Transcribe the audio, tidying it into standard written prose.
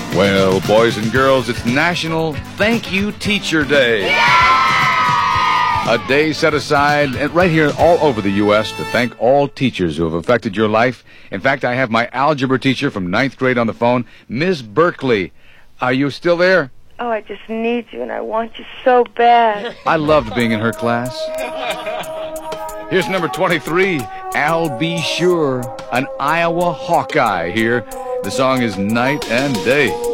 Well, boys and girls, it's National Thank You Teacher Day. A day set aside right here all over the U.S. to thank all teachers who have affected your life. In fact, I have my algebra teacher from 9th grade on the phone, Ms. Berkeley. Are you still there? Oh, I just need you, and I want you so bad. I loved being in her class. Here's number 23, Al B. Sure, an Iowa Hawkeye here. The song is Night and Day.